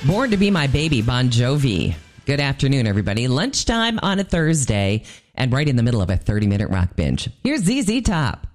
Born to Be My Baby, Bon Jovi. Good afternoon, everybody. Lunchtime on a Thursday and right in the middle of a 30-minute rock binge. Here's ZZ Top.